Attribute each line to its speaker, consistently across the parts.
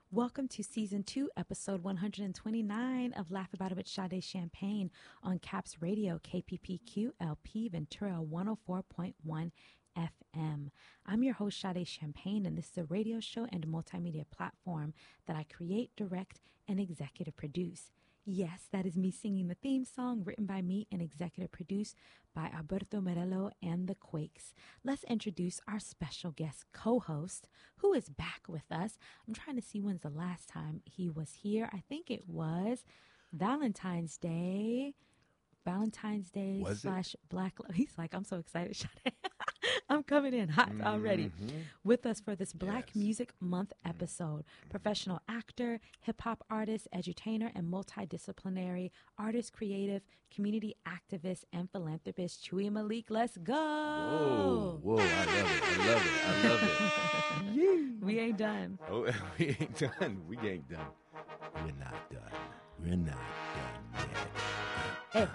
Speaker 1: Welcome to Season 2, Episode 129 of Laugh About It with Sade Champagne on CAPS Radio, KPPQ LP Ventura 104.1 FM. I'm your host, Sade Champagne, and this is a radio show and multimedia platform that I create, direct, and executive produce. Yes, that is me singing the theme song written by me and executive produced by Alberto Morello and the Quakes. Let's introduce our special guest co-host who is back with us. I'm trying to see when's the last time he was here. I think it was Valentine's Day. Valentine's Day
Speaker 2: Was
Speaker 1: slash Black. He's like, I'm so excited, Sade. I'm coming in hot already. With us for this Black Music Month episode, professional actor, hip-hop artist, edutainer, and multidisciplinary artist, creative, community activist, and philanthropist, Chewy Malik. Let's go.
Speaker 2: Whoa, I love it.
Speaker 1: We ain't done.
Speaker 2: Oh, we ain't done. We're not done. We're not done yet.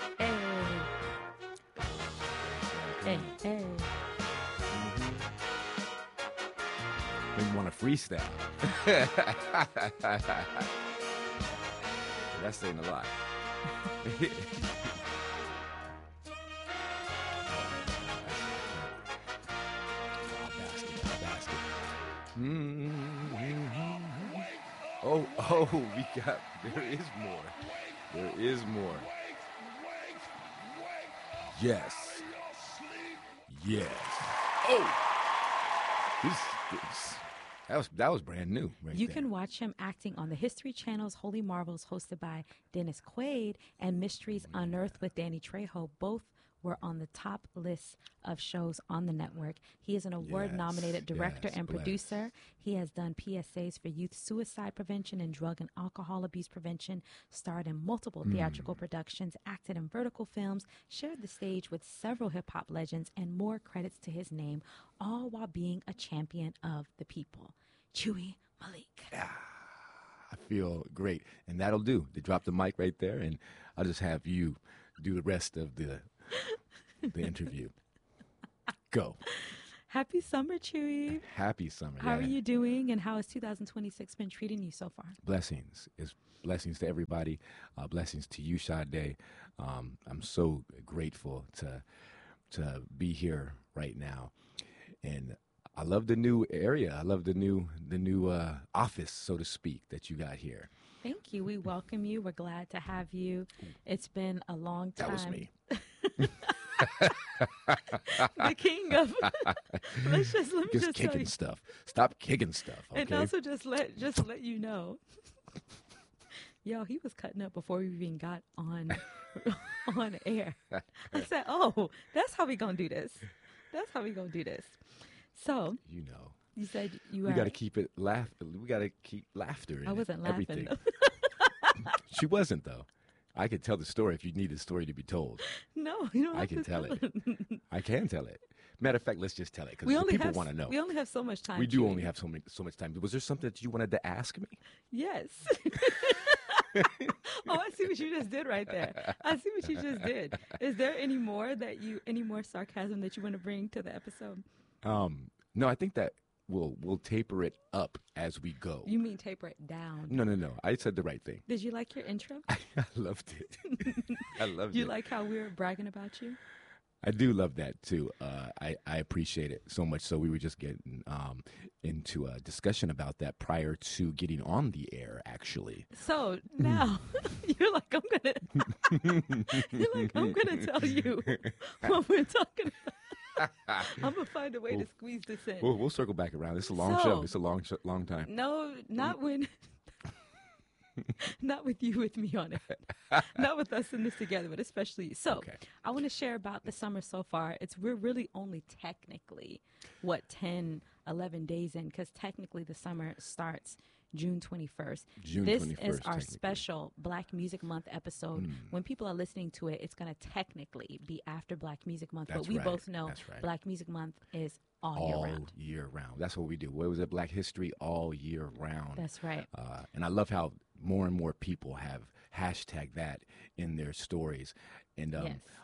Speaker 1: Hey.
Speaker 2: We want to freestyle. That's saying a lot. Oh, there is more. Yes. Oh, that was brand new.
Speaker 1: You can watch him acting on the History Channel's Holy Marvels, hosted by Dennis Quaid, and Mysteries Unearthed with Danny Trejo. Both were on the top list of shows on the network. He is an award-nominated director and producer. He has done PSAs for youth suicide prevention and drug and alcohol abuse prevention, starred in multiple theatrical productions, acted in vertical films, shared the stage with several hip-hop legends, and more credits to his name, all while being a champion of the people. Chewy Malik.
Speaker 2: I feel great. And that'll do. They drop the mic right there, and I'll just have you do the rest of the interview. Go.
Speaker 1: Happy summer, Chewy.
Speaker 2: Happy summer.
Speaker 1: How are you doing, and how has 2026 been treating you so far?
Speaker 2: Blessings. It's blessings to everybody. Blessings to you, Sade. I'm so grateful to be here right now. And I love the new area. I love the new office, so to speak, that you got here.
Speaker 1: Thank you. We welcome you. We're glad to have you. It's been a long time.
Speaker 2: That was me.
Speaker 1: The king of let me just
Speaker 2: kicking
Speaker 1: tell you.
Speaker 2: stuff. Stop kicking stuff. Okay?
Speaker 1: And also just let you know. Yo, he was cutting up before we even got on air. I said, "Oh, that's how we gonna do this. So you said
Speaker 2: we got to keep it We got to keep laughter in
Speaker 1: I wasn't laughing.
Speaker 2: everything. She wasn't, though. I could tell the story if you need the story to be told.
Speaker 1: No, you don't have
Speaker 2: I can
Speaker 1: to
Speaker 2: tell it. I can tell it. Matter of fact, let's just tell it because people want to know.
Speaker 1: We only have so much time.
Speaker 2: We do only have so much time. Was there something that you wanted to ask me?
Speaker 1: Yes. Oh, I see what you just did right there. Is there any more sarcasm that you want to bring to the episode?
Speaker 2: No, I think that we'll taper it up as we go.
Speaker 1: You mean taper it down?
Speaker 2: No. I said the right thing.
Speaker 1: Did you like your intro?
Speaker 2: I loved it. I loved it.
Speaker 1: Do you like how we were bragging about you?
Speaker 2: I do love that too. I appreciate it so much. So we were just getting into a discussion about that prior to getting on the air, actually.
Speaker 1: So now you're like, I'm gonna tell you what we're talking about. I'm gonna find a way to squeeze this in.
Speaker 2: We'll circle back around. It's a long show. It's a long time.
Speaker 1: No, not when. Not with you, with me on it. Not with us in this together, but especially you. So I want to share about the summer so far. We're really only technically, 10, 11 days in, because technically the summer starts June 21st. This is our special Black Music Month episode. When people are listening to it, it's going to technically be after Black Music Month. But we both know Black Music Month is all
Speaker 2: year round. That's what we do. What was it? Black History all year round.
Speaker 1: That's right.
Speaker 2: And I love how more and more people have hashtag that in their stories. And,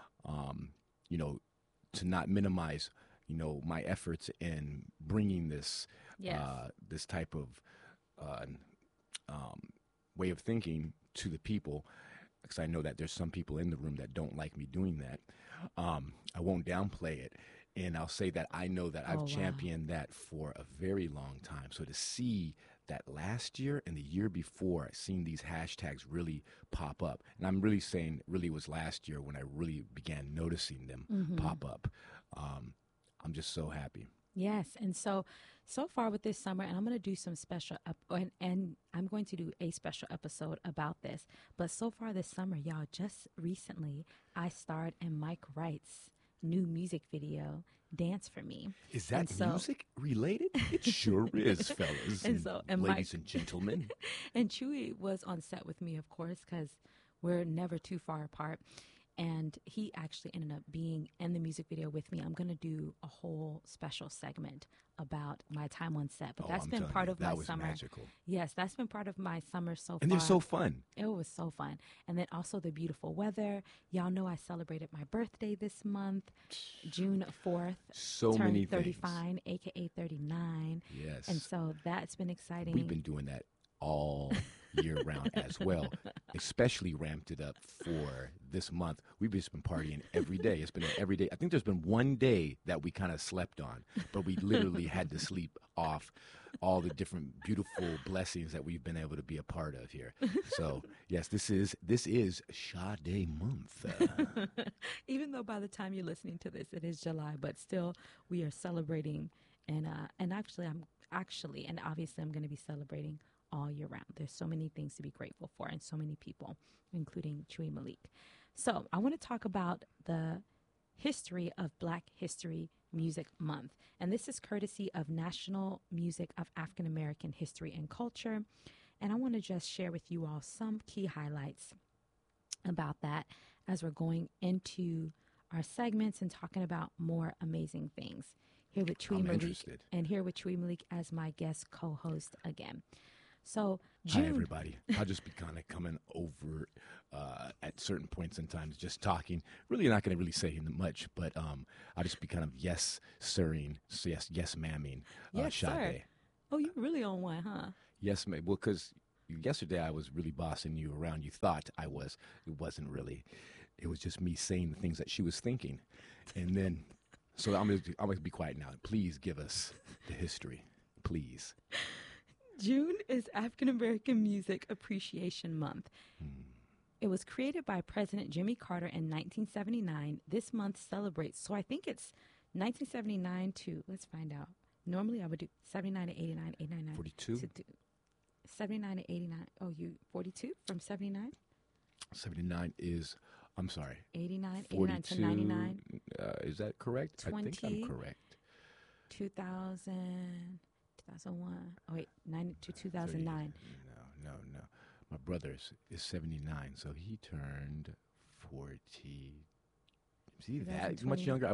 Speaker 2: to not minimize, my efforts in bringing this, this type of way of thinking to the people, because I know that there's some people in the room that don't like me doing that. I won't downplay it. And I'll say that I know that I've championed that for a very long time. So to see that last year and the year before, seeing these hashtags really pop up, and I'm really saying really was last year when I really began noticing them pop up. I'm just so happy.
Speaker 1: Yes. And so far with this summer, and I'm going to do some special, and I'm going to do a special episode about this. But so far this summer, y'all, just recently, I starred in Mike Wright's new music video, Dance for Me.
Speaker 2: Is that music related? It sure is, fellas and ladies and gentlemen.
Speaker 1: And Chewy was on set with me, of course, because we're never too far apart. And he actually ended up being in the music video with me. I'm going to do a whole special segment about my time on set. But that's been part of my summer.
Speaker 2: That was magical.
Speaker 1: Yes, that's been part of my summer so far.
Speaker 2: And they're so fun.
Speaker 1: It was so fun. And then also the beautiful weather. Y'all know I celebrated my birthday this month, June 4th.
Speaker 2: So many things.
Speaker 1: 35, a.k.a. 39.
Speaker 2: Yes.
Speaker 1: And so that's been exciting.
Speaker 2: We've been doing that all year round as well, especially ramped it up for this month. We've just been partying every day. It's been every day. I think there's been one day that we kind of slept on, but we literally had to sleep off all the different beautiful blessings that we've been able to be a part of here. So yes, this is Sade month.
Speaker 1: Even though by the time you're listening to this, it is July, but still we are celebrating, and obviously I'm going to be celebrating all year round. There's so many things to be grateful for and so many people, including Chewy Malik. So I want to talk about the history of Black History Music Month. And this is courtesy of National Music of African American History and Culture. And I want to just share with you all some key highlights about that as we're going into our segments and talking about more amazing things. Here with Chewy Malik.
Speaker 2: Interested.
Speaker 1: And here with Chewy Malik as my guest co-host again. So June.
Speaker 2: Hi, everybody. I'll just be kind of coming over at certain points in times, just talking. Really not going to really say much, but I'll just be kind of yes-sirring, yes mamming
Speaker 1: Yes,
Speaker 2: Sade.
Speaker 1: sir. Oh, you really on one, huh?
Speaker 2: Yes, ma'am. Well, because yesterday I was really bossing you around. You thought I was. It wasn't really. It was just me saying the things that she was thinking. And then, so I'm going to be quiet now. Please give us the history. Please.
Speaker 1: June is African American Music Appreciation Month. It was created by President Jimmy Carter in 1979. This month celebrates, so I think it's 1979 to, let's find out. Normally I would do 79 to 89, 89,
Speaker 2: 42?
Speaker 1: 79 to 89. Oh, you 42 from 79?
Speaker 2: 79 is, I'm sorry.
Speaker 1: 89,
Speaker 2: 42,
Speaker 1: 89 to 99.
Speaker 2: Is that correct?
Speaker 1: 20,
Speaker 2: I think I'm correct.
Speaker 1: 2000, 2001. Oh, wait, 90 to 2009.
Speaker 2: No. My brother is 79, so he turned 40. See that much younger? I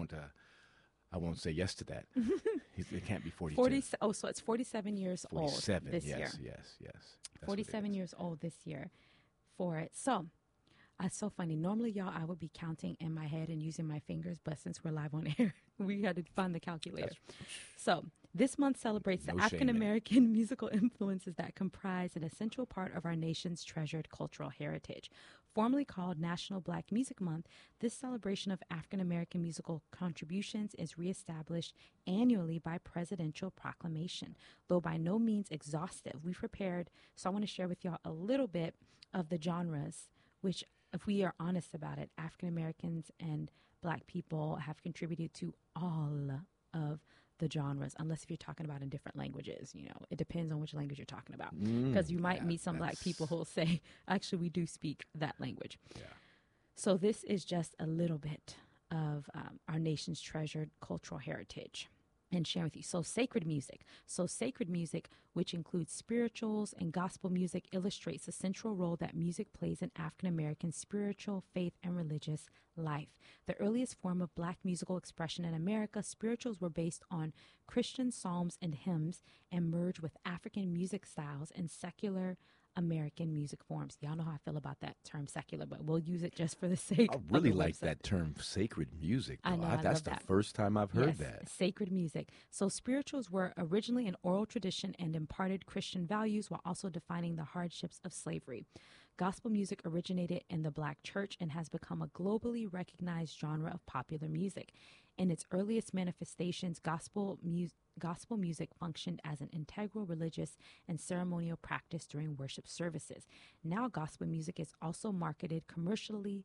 Speaker 2: won't say yes to that. It can't be 42.
Speaker 1: So it's 47 years
Speaker 2: 47,
Speaker 1: old this year.
Speaker 2: Yes. That's
Speaker 1: 47 years old this year for it. So it's so funny. Normally, y'all, I would be counting in my head and using my fingers, but since we're live on air, we had to find the calculator. So this month celebrates the African American musical influences that comprise an essential part of our nation's treasured cultural heritage. Formerly called National Black Music Month, this celebration of African American musical contributions is reestablished annually by presidential proclamation. Though by no means exhaustive, we've prepared, so I want to share with y'all a little bit of the genres, which, if we are honest about it, African Americans and Black people have contributed to all of the genres, unless if you're talking about in different languages. You know, it depends on which language you're talking about, because you might meet some Black people who will say, actually, we do speak that language.
Speaker 2: Yeah.
Speaker 1: So this is just a little bit of our nation's treasured cultural heritage and share with you. So sacred music, which includes spirituals and gospel music, illustrates the central role that music plays in African American spiritual, faith, and religious life. The earliest form of Black musical expression in America, spirituals were based on Christian psalms and hymns and merged with African music styles and secular American music forms. Y'all know how I feel about that term secular, but we'll use it just for the sake
Speaker 2: I
Speaker 1: of
Speaker 2: really
Speaker 1: the
Speaker 2: like
Speaker 1: website.
Speaker 2: that term, sacred music.
Speaker 1: I
Speaker 2: Though.
Speaker 1: know, I
Speaker 2: That's
Speaker 1: love
Speaker 2: the
Speaker 1: that.
Speaker 2: first time I've heard
Speaker 1: Yes,
Speaker 2: that.
Speaker 1: sacred music. So spirituals were originally an oral tradition and imparted Christian values while also defining the hardships of slavery. Gospel music originated in the Black church and has become a globally recognized genre of popular music. In its earliest manifestations, gospel music functioned as an integral religious and ceremonial practice during worship services. Now, gospel music is also marketed commercially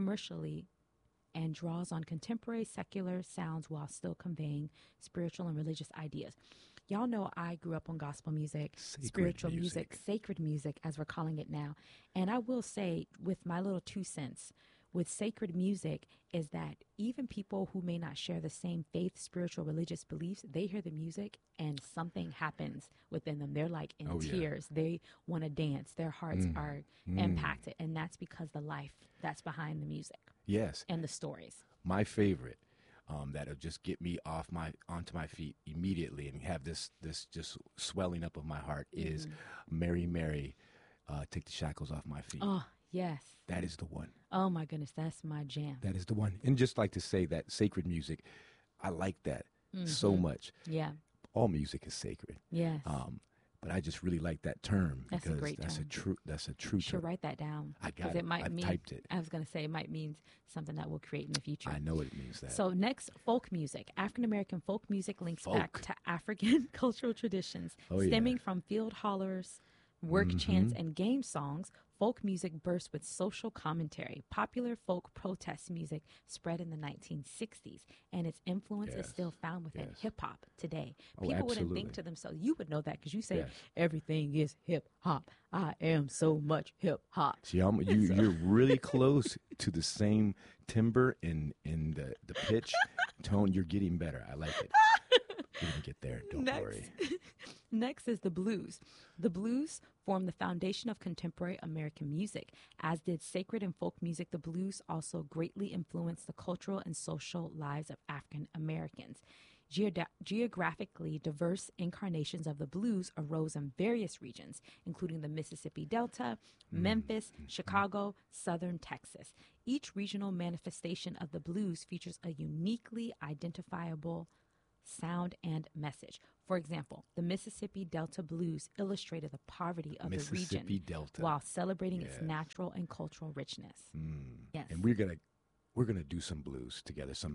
Speaker 1: and draws on contemporary secular sounds while still conveying spiritual and religious ideas. Y'all know I grew up on gospel music,
Speaker 2: Sacred
Speaker 1: spiritual music,
Speaker 2: music.
Speaker 1: sacred music, as we're calling it now. And I will say, with my little 2 cents, with sacred music, is that even people who may not share the same faith, spiritual, religious beliefs, they hear the music and something happens within them. They're like in
Speaker 2: Oh, yeah.
Speaker 1: tears. They want to dance. Their hearts are impacted. And that's because the life that's behind the music
Speaker 2: Yes.
Speaker 1: and the stories.
Speaker 2: My favorite, that'll just get me onto my feet immediately and have this just swelling up of my heart is Mary, Mary, Take the Shackles Off My Feet.
Speaker 1: Oh, yes.
Speaker 2: That is the one.
Speaker 1: Oh, my goodness. That's my jam.
Speaker 2: That is the one. And just like to say that sacred music, I like that so much.
Speaker 1: Yeah.
Speaker 2: All music is sacred.
Speaker 1: Yes.
Speaker 2: But I just really like that term
Speaker 1: That's a
Speaker 2: because
Speaker 1: great
Speaker 2: that's
Speaker 1: term.
Speaker 2: that's a true
Speaker 1: You should
Speaker 2: term.
Speaker 1: write that down.
Speaker 2: I
Speaker 1: 'cause
Speaker 2: got it.
Speaker 1: might
Speaker 2: I've
Speaker 1: mean,
Speaker 2: typed it.
Speaker 1: I was going to say it might mean something that we'll create in the future.
Speaker 2: I know it means that.
Speaker 1: So next, folk music. African American folk music links back
Speaker 2: Folk.
Speaker 1: to African cultural traditions,
Speaker 2: Oh, yeah.
Speaker 1: stemming from field hollers, work chants, and game songs. Folk music burst with social commentary. Popular folk protest music spread in the 1960s, and its influence is
Speaker 2: Yes.
Speaker 1: still found within
Speaker 2: Yes.
Speaker 1: hip hop today.
Speaker 2: Oh,
Speaker 1: People wouldn't
Speaker 2: absolutely.
Speaker 1: think to themselves, you would know that because you say
Speaker 2: Yes.
Speaker 1: everything is hip hop. I am so much hip hop.
Speaker 2: See, you're really close to the same timbre in the pitch, tone. You're getting better. I like it. You're going to get there. Don't worry.
Speaker 1: Next is the blues. The blues form the foundation of contemporary American music. As did sacred and folk music, the blues also greatly influenced the cultural and social lives of African Americans. Geographically diverse incarnations of the blues arose in various regions, including the Mississippi Delta, Memphis, Chicago, southern Texas. Each regional manifestation of the blues features a uniquely identifiable sound and message. For example, the Mississippi Delta blues illustrated the poverty of the
Speaker 2: Mississippi
Speaker 1: region
Speaker 2: Delta.
Speaker 1: while celebrating its
Speaker 2: Yes.
Speaker 1: natural and cultural richness. Yes.
Speaker 2: And we're gonna do some blues together, some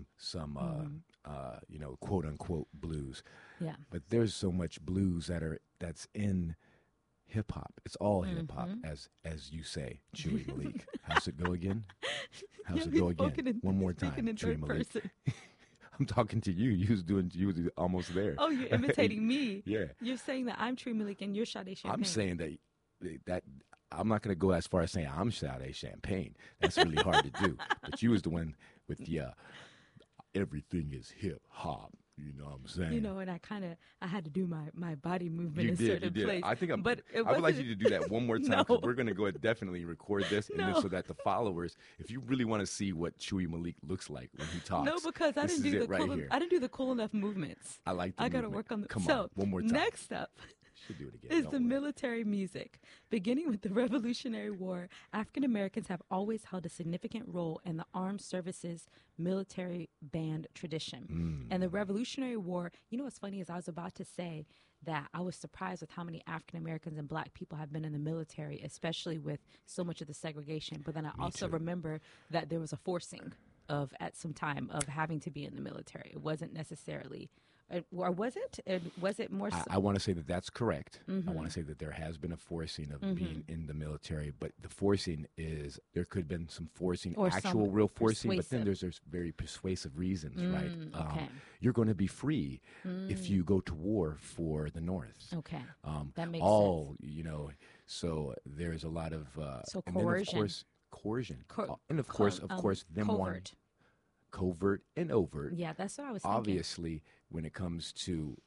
Speaker 2: quote unquote blues.
Speaker 1: Yeah.
Speaker 2: But there's so much blues that's in hip hop. It's all hip hop, as you say, Chewy Malik. How's it go again? How's it go again? One more time,
Speaker 1: Speaking in
Speaker 2: Chewy
Speaker 1: third
Speaker 2: Malik.
Speaker 1: person.
Speaker 2: I'm talking to you. You was almost there.
Speaker 1: Oh, you're imitating me.
Speaker 2: Yeah.
Speaker 1: You're saying that I'm Tree Malik and you're Sade Champagne.
Speaker 2: I'm saying that I'm not going to go as far as saying I'm Sade Champagne. That's really hard to do. But you was the one with the everything is hip hop. You know what I'm saying?
Speaker 1: You know, and I had to do my body movement
Speaker 2: You
Speaker 1: in
Speaker 2: did.
Speaker 1: certain place.
Speaker 2: I think
Speaker 1: but it
Speaker 2: I would like
Speaker 1: wasn't-
Speaker 2: you to do that one more time because
Speaker 1: No.
Speaker 2: we're going to go definitely record this, and then
Speaker 1: No.
Speaker 2: so that the followers, if you really want to see what Chewy Malik looks like when he talks,
Speaker 1: No, because I
Speaker 2: this
Speaker 1: didn't
Speaker 2: is
Speaker 1: do
Speaker 2: it
Speaker 1: the
Speaker 2: right
Speaker 1: cool.
Speaker 2: here.
Speaker 1: I didn't do the cool enough movements.
Speaker 2: I like. The
Speaker 1: I got to
Speaker 2: movement.
Speaker 1: work on the.
Speaker 2: Come
Speaker 1: so
Speaker 2: on, one more time.
Speaker 1: Next up
Speaker 2: Should do it again.
Speaker 1: is
Speaker 2: Don't
Speaker 1: the
Speaker 2: worry.
Speaker 1: military music. Beginning with the Revolutionary War, African Americans have always held a significant role in the armed services military band tradition. And the Revolutionary War, you know what's funny is I was about to say that I was surprised with how many African Americans and black people have been in the military, especially with so much of the segregation. But then I also
Speaker 2: too.
Speaker 1: remember that there was a forcing of at some time of having to be in the military. It wasn't necessarily, or was it? Was it more?
Speaker 2: I want to say that that's correct.
Speaker 1: Mm-hmm.
Speaker 2: I want to say that there has been a forcing of being in the military, but the forcing is there could have been some forcing,
Speaker 1: Or
Speaker 2: actual
Speaker 1: some
Speaker 2: real forcing, but then
Speaker 1: persuasive.
Speaker 2: there's very persuasive reasons, right?
Speaker 1: okay.
Speaker 2: You're going to be free if you go to war for the North.
Speaker 1: Okay, that makes
Speaker 2: So there's a lot of
Speaker 1: So
Speaker 2: and then of
Speaker 1: coercion.
Speaker 2: course coercion,
Speaker 1: Co-
Speaker 2: and of course, them one
Speaker 1: covert.
Speaker 2: covert and overt.
Speaker 1: Yeah, that's what I was thinking.
Speaker 2: Obviously, when it comes to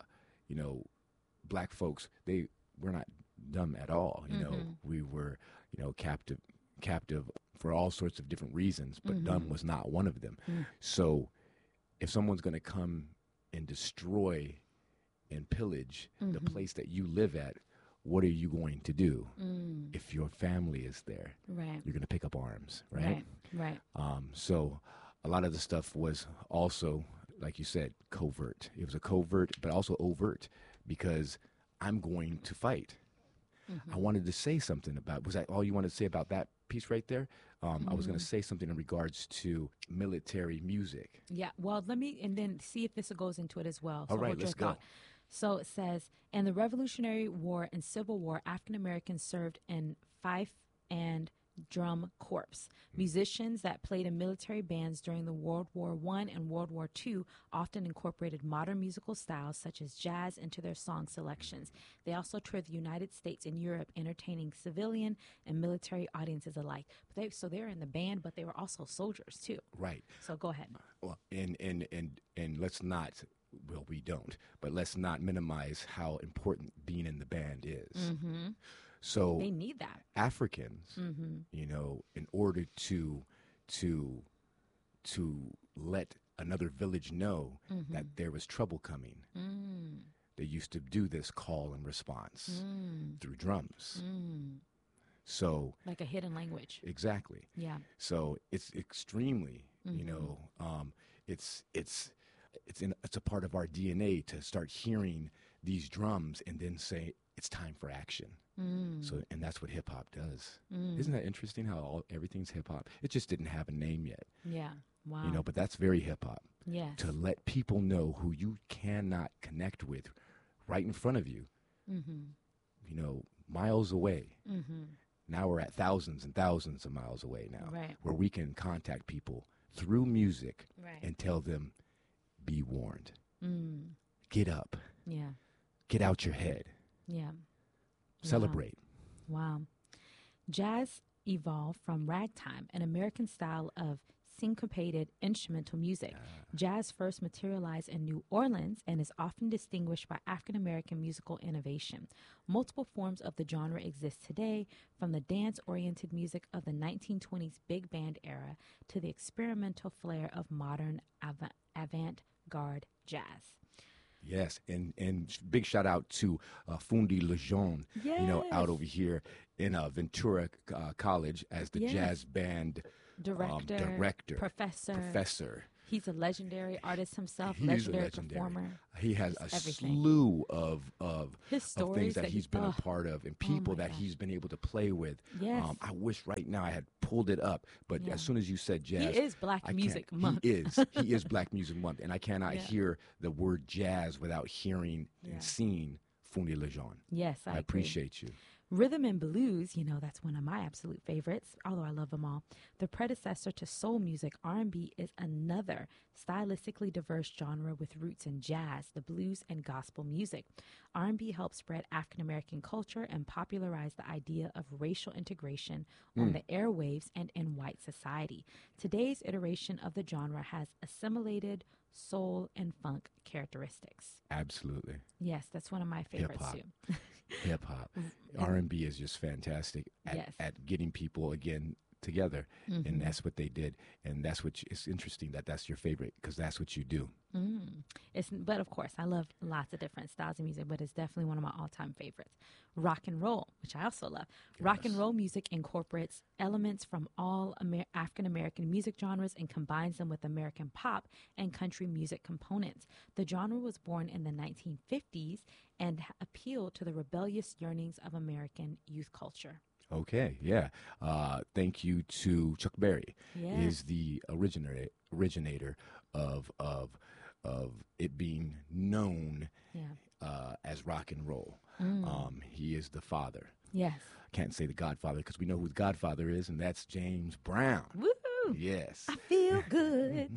Speaker 2: black folks, we're not dumb at all. You know, we were captive for all sorts of different reasons, but dumb was not one of them. So, if someone's going to come and destroy and pillage the place that you live at, what are you going to do if your family is there?
Speaker 1: Right.
Speaker 2: You're going to pick up arms, right?
Speaker 1: Right. Right.
Speaker 2: So a lot of the stuff was also, like you said, covert. It was a covert, but also overt, because I'm going to fight. I wanted to say something about, was that all you wanted to say about that piece right there? I was going to say something in regards to military music.
Speaker 1: Yeah. Well, let me, and then see if this goes into it as well.
Speaker 2: All right,
Speaker 1: hold your
Speaker 2: let's go.
Speaker 1: thought. So it says, in the Revolutionary War and Civil War, African Americans served in fife and drum corps. Musicians that played in military bands during the World War I and World War II often incorporated modern musical styles such as jazz into their song selections. They also toured the United States and Europe, entertaining civilian and military audiences alike. So they're in the band, but they were also soldiers too.
Speaker 2: Right.
Speaker 1: So go ahead.
Speaker 2: Well, and let's not, well, we don't, but let's not minimize how important being in the band is. So
Speaker 1: They need that.
Speaker 2: Africans, you know, in order to let another village know that there was trouble coming, they used to do this call and response through drums. So
Speaker 1: Like a hidden language.
Speaker 2: exactly.
Speaker 1: Yeah.
Speaker 2: So it's extremely, you know, it's a part of our DNA to start hearing these drums and then say it's time for action. So, and that's what hip hop does. Isn't that interesting how everything's hip hop? It just didn't have a name yet.
Speaker 1: Yeah. Wow.
Speaker 2: You know, but that's very hip hop.
Speaker 1: Yes.
Speaker 2: To let people know who you cannot connect with right in front of you, you know, miles away. Now we're at thousands and thousands of miles away now,
Speaker 1: Right.
Speaker 2: where we can contact people through music
Speaker 1: Right.
Speaker 2: and tell them, be warned. Get up.
Speaker 1: Yeah.
Speaker 2: Get out your head.
Speaker 1: Yeah.
Speaker 2: Celebrate.
Speaker 1: Wow. Jazz evolved from ragtime, an American style of syncopated instrumental music. Jazz first materialized in New Orleans and is often distinguished by African American musical innovation. Multiple forms of the genre exist today, from the dance-oriented music of the 1920s big band era to the experimental flair of modern avant-garde jazz.
Speaker 2: Yes, and big shout out to Fundi Lejeune, you know, out over here in Ventura College as the jazz band
Speaker 1: Director, professor. He's a legendary artist himself, legendary performer.
Speaker 2: He has a
Speaker 1: everything.
Speaker 2: slew of
Speaker 1: His stories
Speaker 2: things that
Speaker 1: that
Speaker 2: he's been a part of and people that he's been able to play with.
Speaker 1: Yes.
Speaker 2: I wish right now I had pulled it up, but as soon as you said jazz,
Speaker 1: He is Black Music Month.
Speaker 2: He is Black Music Month, and I cannot hear the word jazz without hearing and seeing Fundi Lejeune.
Speaker 1: Yes, I agree.
Speaker 2: appreciate you.
Speaker 1: Rhythm and blues, you know, that's one of my absolute favorites, although I love them all. The predecessor to soul music, R&B is another stylistically diverse genre with roots in jazz, the blues, and gospel music. R&B helped spread African American culture and popularize the idea of racial integration on the airwaves and in white society. Today's iteration of the genre has assimilated soul and funk characteristics.
Speaker 2: Absolutely.
Speaker 1: Yes, that's one of my favorites
Speaker 2: Hip-hop.
Speaker 1: too.
Speaker 2: Hip hop, R&B is just fantastic at getting people again together, and that's what they did, and that's what it's interesting that that's your favorite because that's what you do.
Speaker 1: But of course, I love lots of different styles of music, but it's definitely one of my all-time favorites. Rock and roll, which I also love. Yes. Rock and roll music incorporates elements from all African-American music genres and combines them with American pop and country music components. The genre was born in the 1950s and appealed to the rebellious yearnings of American youth culture.
Speaker 2: Okay, yeah. Thank you to Chuck Berry.
Speaker 1: Yes.
Speaker 2: Is the originator of it being known as rock and roll. He is the father.
Speaker 1: Yes.
Speaker 2: Can't say the Godfather because we know who the Godfather is, and that's James Brown.
Speaker 1: Woo!
Speaker 2: Yes.
Speaker 1: I feel good.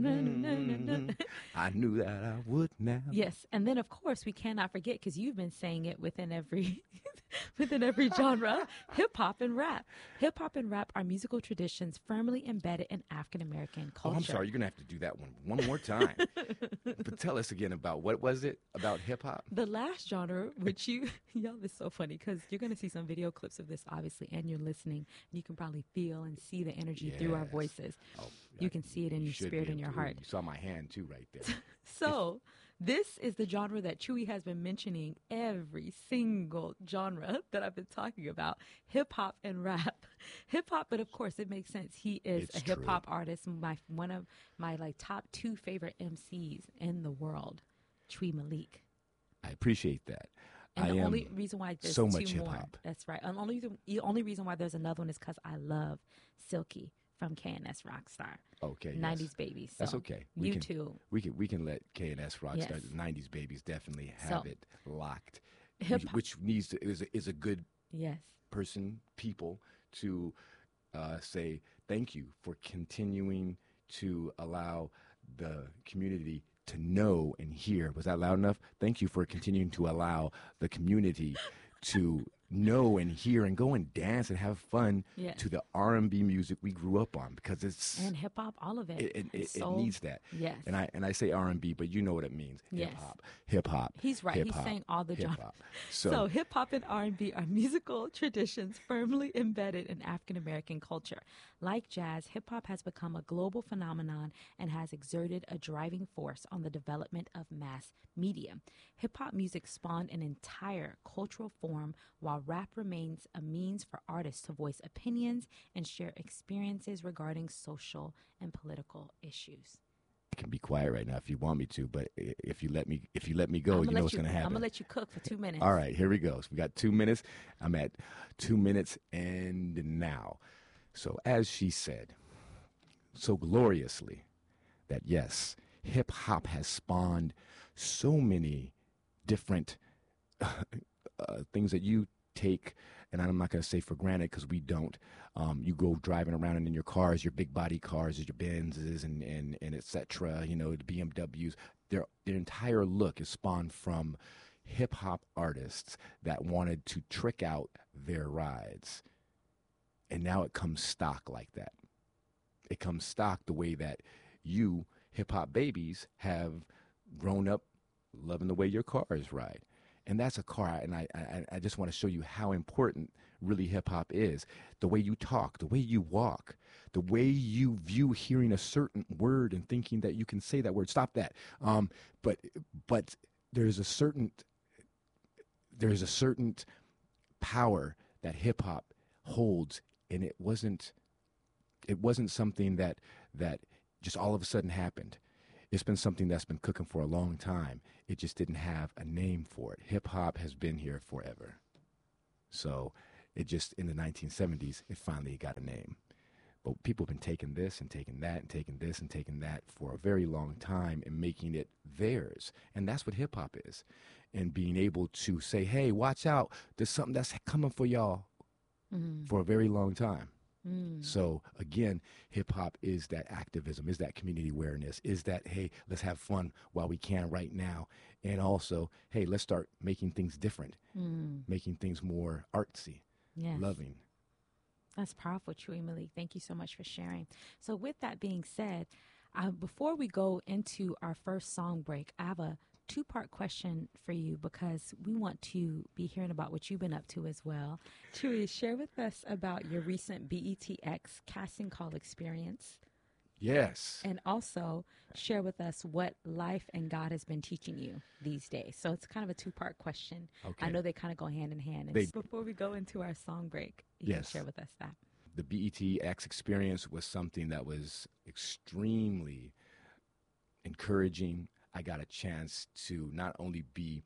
Speaker 2: I knew that I would now.
Speaker 1: Yes, and then of course we cannot forget, because you've been saying it within every genre, hip hop and rap. Hip hop and rap are musical traditions firmly embedded in African American culture.
Speaker 2: Oh, I'm sorry, you're gonna have to do that one more time. But tell us again about what was it about hip hop?
Speaker 1: The last genre, which y'all, this is so funny because you're gonna see some video clips of this, obviously, and you're listening. You can probably feel and see the energy through our voices.
Speaker 2: Oh,
Speaker 1: you can see it in your spirit and your heart.
Speaker 2: You saw my hand too, right there.
Speaker 1: So, This is the genre that Chewy has been mentioning every single genre that I've been talking about, hip hop and rap. Hip hop, but of course it makes sense. He is
Speaker 2: It's
Speaker 1: a hip hop
Speaker 2: true.
Speaker 1: artist, one of my like top 2 favorite MCs in the world, Chewy Malik.
Speaker 2: I appreciate that.
Speaker 1: And
Speaker 2: I
Speaker 1: the only
Speaker 2: am
Speaker 1: reason why there's
Speaker 2: so
Speaker 1: two
Speaker 2: much hip
Speaker 1: more,
Speaker 2: hop.
Speaker 1: that's right. And the only reason why there's another one is because I love Silky from KNS Rockstar,
Speaker 2: Okay,
Speaker 1: 90s
Speaker 2: yes.
Speaker 1: Babies. So
Speaker 2: That's okay.
Speaker 1: you too.
Speaker 2: We can let KNS Rockstar,
Speaker 1: Yes.
Speaker 2: the '90s babies, definitely
Speaker 1: So,
Speaker 2: have it locked.
Speaker 1: hip
Speaker 2: Which needs to is a good
Speaker 1: Yes.
Speaker 2: people to say thank you for continuing to allow the community to know and hear. Was that loud enough? Thank you for continuing to allow the community to know and hear and go and dance and have fun
Speaker 1: Yes.
Speaker 2: to the R&B music we grew up on, because
Speaker 1: And hip hop, all of it.
Speaker 2: it
Speaker 1: Soul.
Speaker 2: needs that.
Speaker 1: Yes.
Speaker 2: And I say R&B, but you know what it means.
Speaker 1: Yes.
Speaker 2: Hip hop.
Speaker 1: He's right. He's saying all the
Speaker 2: hip
Speaker 1: genres.
Speaker 2: hop.
Speaker 1: So hip hop and R&B are musical traditions firmly embedded in African American culture. Like jazz, hip hop has become a global phenomenon and has exerted a driving force on the development of mass media. Hip hop music spawned an entire cultural form, while rap remains a means for artists to voice opinions and share experiences regarding social and political issues.
Speaker 2: I can be quiet right now if you want me to, but if you let me go, you know what's going to happen.
Speaker 1: I'm going to let you cook for 2 minutes.
Speaker 2: All right, here we go. So we got 2 minutes. I'm at 2 minutes and now. So as she said so gloriously, that yes, hip hop has spawned so many different things that you take, and I'm not going to say for granted, because we don't. You go driving around and in your cars, your big body cars, your Benzes and et cetera, you know, the BMWs, their entire look is spawned from hip hop artists that wanted to trick out their rides. And now it comes stock like that. It comes stock the way that you, hip hop babies, have grown up loving the way your cars ride. And that's a car, and I just want to show you how important really hip hop is. The way you talk, the way you walk, the way you view hearing a certain word and thinking that you can say that word. Stop that. But there's a certain power that hip hop holds, and it wasn't something that just all of a sudden happened. It's been something that's been cooking for a long time. It just didn't have a name for it. Hip hop has been here forever. So it just, in the 1970s, it finally got a name. But people have been taking this and taking that and taking this and taking that for a very long time and making it theirs. And that's what hip hop is. And being able to say, hey, watch out, there's something that's coming for y'all for a very long time. So again, hip hop is that activism, is that community awareness, is that, hey, let's have fun while we can right now. And also, hey, let's start making things different, making things more artsy,
Speaker 1: Yes.
Speaker 2: loving.
Speaker 1: That's powerful, Chewy Malik. Thank you so much for sharing. So with that being said, before we go into our first song break, I have a 2-part question for you, because we want to be hearing about what you've been up to as well. Chewy, share with us about your recent BETX casting call experience,
Speaker 2: Yes.
Speaker 1: and also share with us what life and God has been teaching you these days. So it's kind of a 2-part question.
Speaker 2: Okay.
Speaker 1: I know they kind of go hand in hand. And
Speaker 2: They-
Speaker 1: before we go into our song break, you can
Speaker 2: Yes.
Speaker 1: share with us that.
Speaker 2: The BETX experience was something that was extremely encouraging. I got a chance to not only be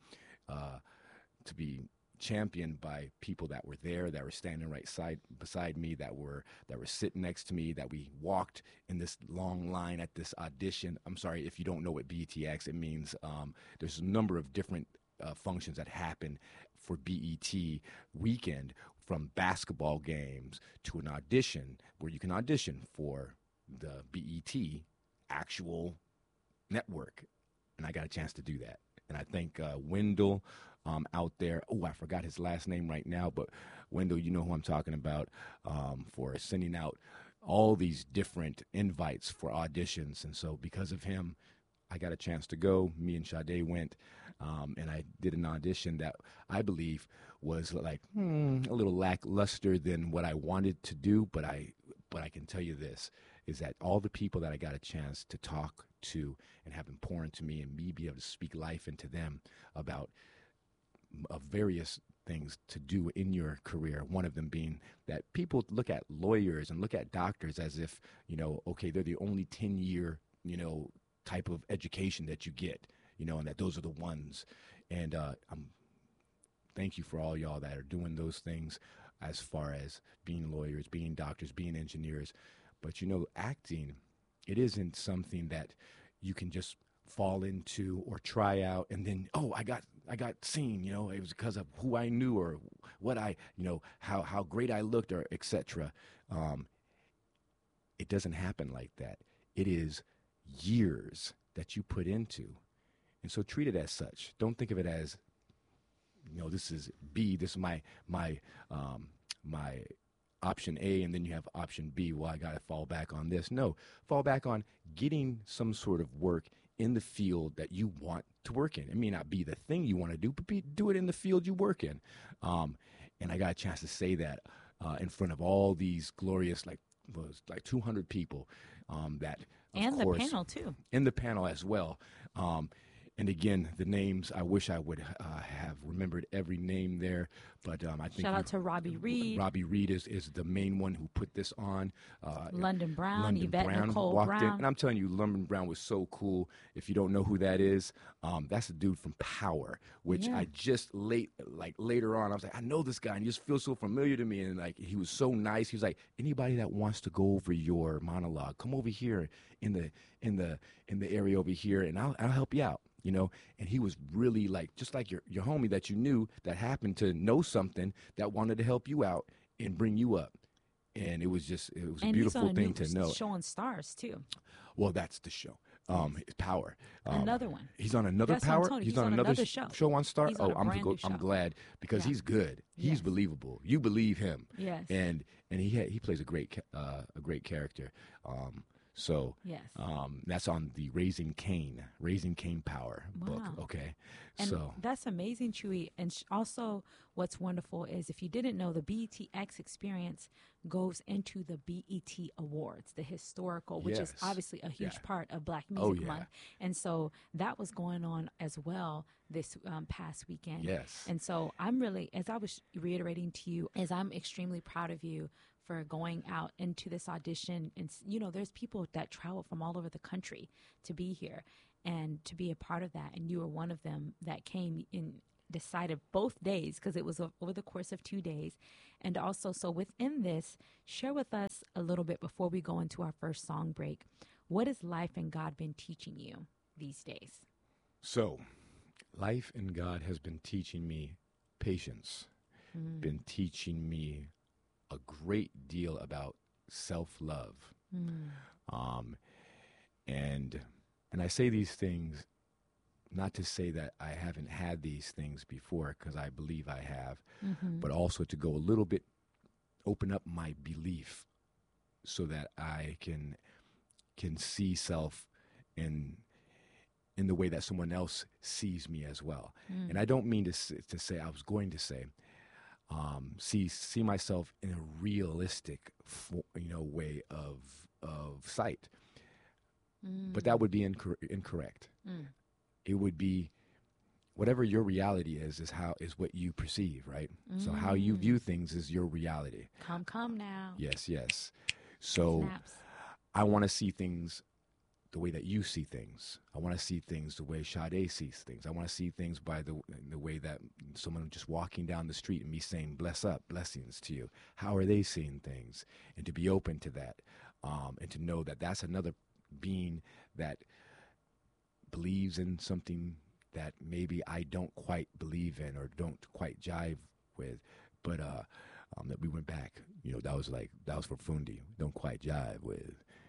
Speaker 2: championed by people that were there, that were standing right beside me, that were sitting next to me, that we walked in this long line at this audition. I'm sorry if you don't know what BETX, it means there's a number of different functions that happen for BET weekend, from basketball games to an audition where you can audition for the BET actual network. And I got a chance to do that. And I thank Wendell out there. Oh, I forgot his last name right now, but Wendell, you know who I'm talking about, for sending out all these different invites for auditions. And so because of him, I got a chance to go. Me and Sade went, and I did an audition that I believe was like a little lackluster than what I wanted to do, but I can tell you this, is that all the people that I got a chance to talk to and have them pour into me and me be able to speak life into them about various things to do in your career. One of them being that people look at lawyers and look at doctors as if, okay, they're the only 10-year, type of education that you get, and that those are the ones. And thank you for all y'all that are doing those things as far as being lawyers, being doctors, being engineers. But, acting, it isn't something that you can just fall into or try out and then, I got seen, it was because of who I knew or what I, how great I looked or etc. It doesn't happen like that. It is years that you put into. And so treat it as such. Don't think of it as, this is B, this is my option A, and then you have option B. Well, I got to fall back on this. No, fall back on getting some sort of work in the field that you want to work in. It may not be the thing you want to do, but do it in the field you work in. And I got a chance to say that in front of all these glorious, like 200 people. That
Speaker 1: and
Speaker 2: of course,
Speaker 1: the panel too.
Speaker 2: In the panel as well. And again, the names, I wish I would have remembered every name there, but I think...
Speaker 1: Shout out to Robbie Reed.
Speaker 2: Robbie Reed is the main one who put this on.
Speaker 1: London Brown, Yvette Nicole
Speaker 2: walked
Speaker 1: Brown.
Speaker 2: in, and I'm telling you, London Brown was so cool. If you don't know who that is, that's a dude from Power, which I just later on, I was like, I know this guy, and he just feels so familiar to me, and like he was so nice. He was like, anybody that wants to go over your monologue, come over here in the area over here, and I'll help you out. And he was really just like your homie that you knew that happened to know something that wanted to help you out and bring you up. And it was a beautiful thing to know.
Speaker 1: Show on Stars too.
Speaker 2: Well, that's the show. Power.
Speaker 1: Another one.
Speaker 2: He's on another Power.
Speaker 1: He's on another show
Speaker 2: On Star.
Speaker 1: He's on
Speaker 2: I'm glad because he's good. He's believable. You believe him.
Speaker 1: Yes.
Speaker 2: And he plays a great character. So
Speaker 1: yes.
Speaker 2: That's on the Raising Cain Power book. Okay.
Speaker 1: And
Speaker 2: so
Speaker 1: that's amazing, Chewy. And also what's wonderful is if you didn't know, the BETX experience goes into the BET Awards, the historical, which is obviously a huge part of Black Music Month. And so that was going on as well this past weekend.
Speaker 2: Yes.
Speaker 1: And so I'm really, as I was reiterating to you, I'm extremely proud of you for going out into this audition. And, there's people that travel from all over the country to be here and to be a part of that. And you were one of them that came in, decided both days, because it was over the course of 2 days. And also, so within this, share with us a little bit before we go into our first song break. What has life and God been teaching you these days?
Speaker 2: So life and God has been teaching me patience, been teaching me a great deal about self-love. And I say these things not to say that I haven't had these things before, because I believe I have, but also to go a little bit, open up my belief so that I can see self in the way that someone else sees me as well. And I don't mean to say, I was going to say, see myself in a realistic, way of sight. But that would be incorrect. It would be whatever your reality is what you perceive, right? So how you view things is your reality.
Speaker 1: Come now.
Speaker 2: Yes. So
Speaker 1: Snaps.
Speaker 2: I want to see things the way that you see things. I want to see things the way Sade sees things. I want to see things by the way that someone just walking down the street and me saying, bless up, blessings to you. How are they seeing things? And to be open to that, and to know that that's another being that believes in something that maybe I don't quite believe in or don't quite jive with, but that we went back, that was for Fundi, don't quite jive with,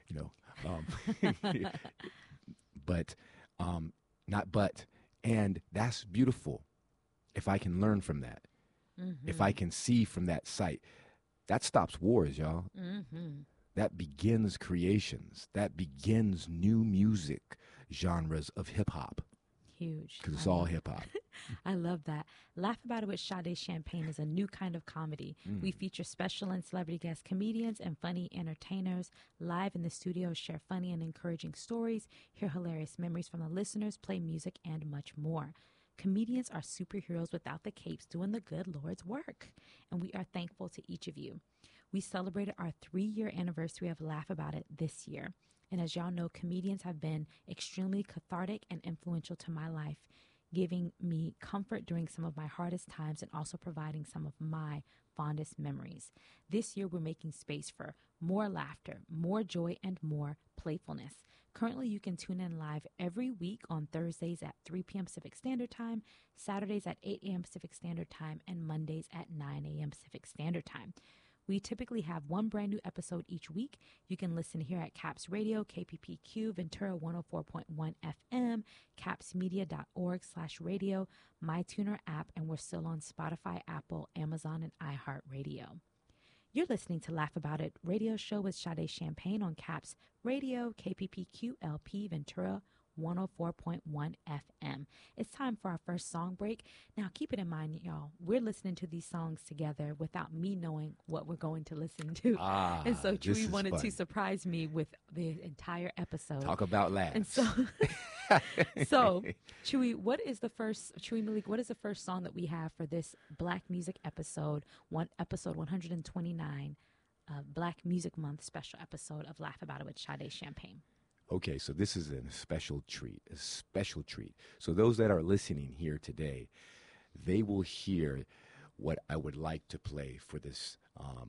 Speaker 2: and that's beautiful. If I can learn from that, if I can see from that sight, that stops wars, y'all. That begins creations. That begins new music genres of hip hop.
Speaker 1: Huge.
Speaker 2: because it's all hip hop.
Speaker 1: I love that. Laugh About It with Sade Champagne is a new kind of comedy. We feature special and celebrity guest comedians and funny entertainers live in the studio, share funny and encouraging stories, hear hilarious memories from the listeners, play music, and much more. Comedians are superheroes without the capes doing the good Lord's work, and we are thankful to each of you. We celebrated our 3-year anniversary of Laugh About It this year. And as y'all know, comedians have been extremely cathartic and influential to my life, giving me comfort during some of my hardest times and also providing some of my fondest memories. This year, we're making space for more laughter, more joy, and more playfulness. Currently, you can tune in live every week on Thursdays at 3 p.m. Pacific Standard Time, Saturdays at 8 a.m. Pacific Standard Time, and Mondays at 9 a.m. Pacific Standard Time. We typically have one brand new episode each week. You can listen here at Caps Radio, KPPQ, Ventura 104.1 FM, capsmedia.org/radio, MyTuner app, and we're still on Spotify, Apple, Amazon, and iHeartRadio. You're listening to Laugh About It radio show with Sade Champagne on Caps Radio, KPPQ, LP, Ventura 104.1 FM. It's time for our first song break. Now, keep it in mind, y'all, we're listening to these songs together without me knowing what we're going to listen to. And so Chewy wanted to surprise me with the entire episode.
Speaker 2: Talk about laughs.
Speaker 1: And so Chewy, Chewy Malik, what is the first song that we have for this Black Music episode 129, Black Music Month special episode of Laugh About It with Sade Champagne?
Speaker 2: Okay, so this is a special treat. So those that are listening here today, they will hear what I would like to play for this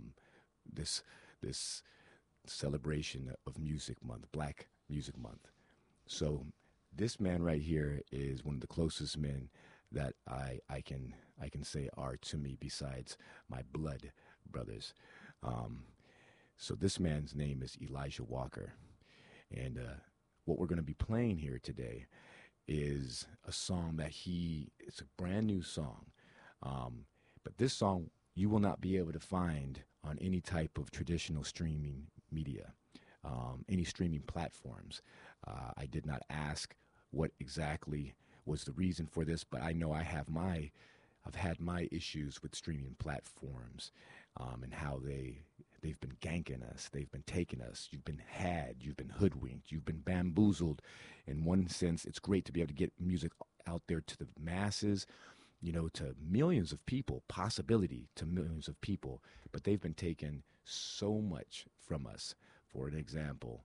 Speaker 2: this celebration of Music Month, Black Music Month. So this man right here is one of the closest men that I can say are to me besides my blood brothers. So this man's name is Elijah Walker. And what we're going to be playing here today is a song that it's a brand new song. But this song you will not be able to find on any type of traditional streaming media, any streaming platforms. I did not ask what exactly was the reason for this, but I know I've had my issues with streaming platforms and how they've been ganking us. They've been taking us. You've been you've been hoodwinked, you've been bamboozled. In one sense, it's great to be able to get music out there to the masses, to millions of people, possibility to millions of people, but they've been taking so much from us. For an example,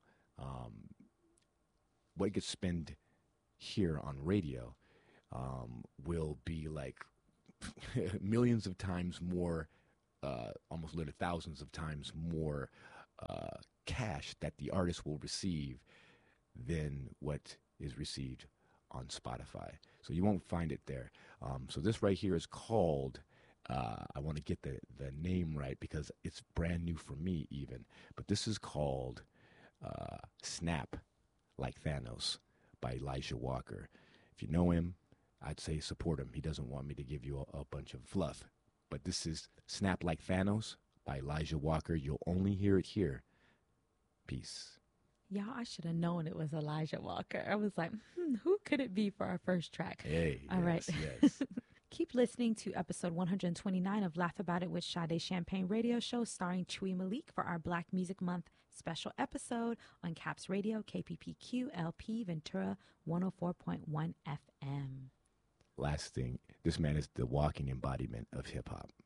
Speaker 2: what gets spent here on radio will be like millions of times more, almost literally thousands of times more cash that the artist will receive than what is received on Spotify. So you won't find it there. So this right here is called, I want to get the name right because it's brand new for me even, but this is called Snap Like Thanos by Elijah Walker. If you know him, I'd say support him. He doesn't want me to give you a bunch of fluff. But this is Snap Like Thanos by Elijah Walker. You'll only hear it here. Peace.
Speaker 1: Y'all, I should have known it was Elijah Walker. I was like, who could it be for our first track?
Speaker 2: Hey,
Speaker 1: all right.
Speaker 2: Yes.
Speaker 1: Keep listening to episode 129 of Laugh About It with Sade Champagne radio show starring Chewy Malik for our Black Music Month special episode on Caps Radio, KPPQ, LP, Ventura 104.1 FM.
Speaker 2: Last thing, this man is the walking embodiment of hip-hop.